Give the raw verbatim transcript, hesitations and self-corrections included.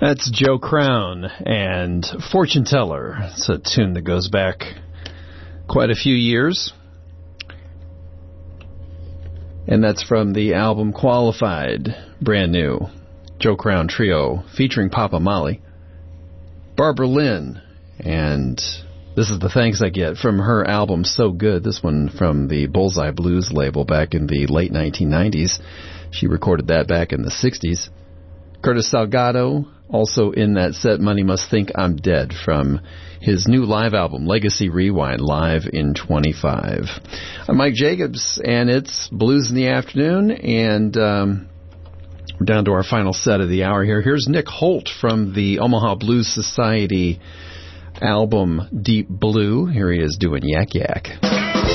That's Joe Crown and Fortune Teller. It's a tune that goes back quite a few years. And that's from the album Qualified, brand new. Joe Crown Trio featuring Papa Molly, Barbara Lynn, and this is the thanks I get from her album So Good. This one from the Bullseye Blues label back in the late nineteen nineties. She recorded that back in the sixties. Curtis Salgado, also in that set, Money Must Think I'm Dead, from his new live album, Legacy Rewind, live in twenty-five. I'm Mike Jacobs, and it's Blues in the Afternoon, and um, we're down to our final set of the hour here. Here's Nick Holt from the Omaha Blues Society album Deep Blue. Here he is doing Yak Yak.